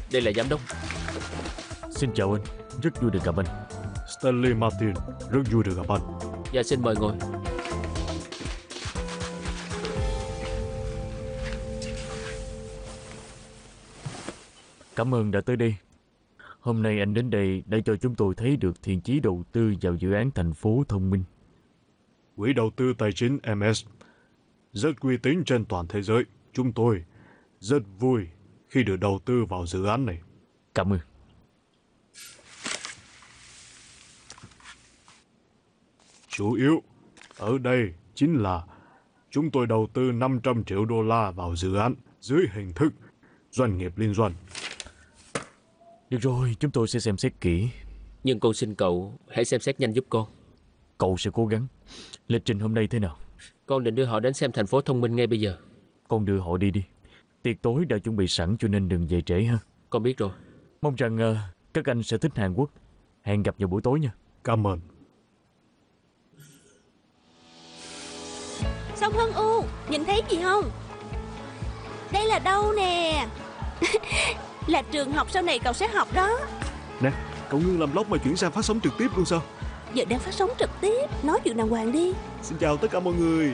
đây là giám đốc. Xin chào anh, rất vui được gặp anh. Stanley Martin, rất vui được gặp anh. Dạ xin mời ngồi. Cảm ơn đã tới đây. Hôm nay anh đến đây để cho chúng tôi thấy được thiện chí đầu tư vào dự án thành phố thông minh. Quỹ đầu tư tài chính MS rất uy tín trên toàn thế giới. Chúng tôi rất vui khi được đầu tư vào dự án này. Cảm ơn. Chủ yếu ở đây chính là chúng tôi đầu tư 500 triệu đô la vào dự án dưới hình thức doanh nghiệp liên doanh. Được rồi, chúng tôi sẽ xem xét kỹ. Nhưng con xin cậu hãy xem xét nhanh giúp con. Cậu sẽ cố gắng. Lịch trình hôm nay thế nào? Con định đưa họ đến xem thành phố thông minh ngay bây giờ. Con đưa họ đi đi. Tiệc tối đã chuẩn bị sẵn cho nên đừng về trễ ha. Con biết rồi. Mong rằng các anh sẽ thích Hàn Quốc. Hẹn gặp vào buổi tối nha. Cảm ơn. Song Hân U, nhìn thấy gì không? Đây là đâu nè? Là trường học sau này cậu sẽ học đó. Nè, cậu ngưng làm vlog mà chuyển sang phát sóng trực tiếp luôn sao? Giờ đang phát sóng trực tiếp, nói chuyện đàng hoàng đi. Xin chào tất cả mọi người.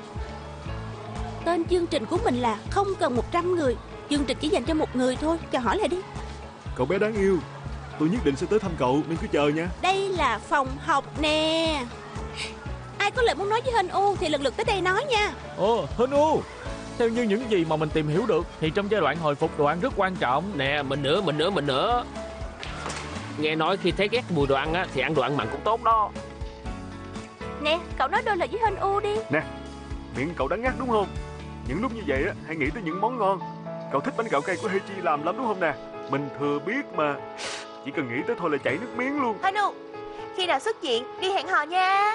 Tên chương trình của mình là không cần 100 người. Chương trình chỉ dành cho một người thôi. Chào hỏi lại đi. Cậu bé đáng yêu, tôi nhất định sẽ tới thăm cậu nên cứ chờ nha. Đây là phòng học nè. Ai có lời muốn nói với Hân U thì lần lượt tới đây nói nha. Ồ, Hân U, theo như những gì mà mình tìm hiểu được thì trong giai đoạn hồi phục đồ ăn rất quan trọng. Nè, mình nữa. Nghe nói khi thấy ghét mùi đồ ăn á, thì ăn đồ ăn mặn cũng tốt đó. Nè, cậu nói đôi lời với Hân U đi. Nè, miệng cậu đắng ngắt đúng không? Những lúc như vậy á, hãy nghĩ tới những món ngon. Cậu thích bánh gạo cay của Heiji làm lắm đúng không nè? Mình thừa biết mà. Chỉ cần nghĩ tới thôi là chảy nước miếng luôn. Hân U, khi nào xuất diện đi hẹn hò nha.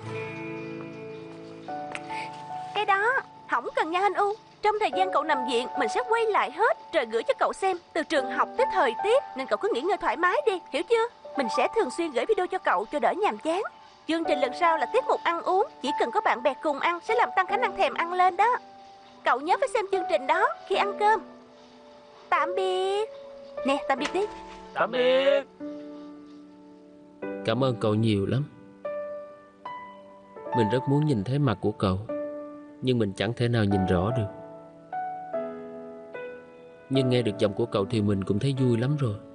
Cái đó, không cần nha Hân U. Trong thời gian cậu nằm viện, mình sẽ quay lại hết rồi gửi cho cậu xem. Từ trường học tới thời tiết, nên cậu cứ nghỉ ngơi thoải mái đi, hiểu chưa? Mình sẽ thường xuyên gửi video cho cậu cho đỡ nhàm chán. Chương trình lần sau là tiết mục ăn uống. Chỉ cần có bạn bè cùng ăn sẽ làm tăng khả năng thèm ăn lên đó. Cậu nhớ phải xem chương trình đó khi ăn cơm. Tạm biệt. Nè, tạm biệt đi. Tạm biệt. Cảm ơn cậu nhiều lắm. Mình rất muốn nhìn thấy mặt của cậu, nhưng mình chẳng thể nào nhìn rõ được. Nhưng nghe được giọng của cậu thì mình cũng thấy vui lắm rồi.